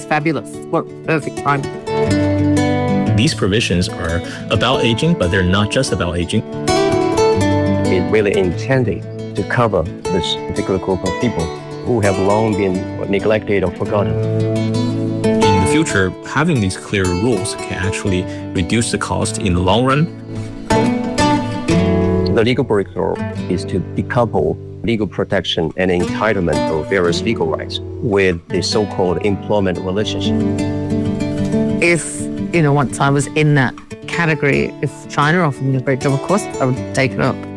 fabulous. What perfect time. These provisions are about aging, but they're not just about aging. It really intended to cover this particular group of people who have long been neglected or forgotten. In the future, having these clear rules can actually reduce the cost in the long run. The legal breakthrough is to decouple legal protection and entitlement of various legal rights with the so-called employment relationship. If, once I was in that category, if China offered me a great job, of course, I would take it up.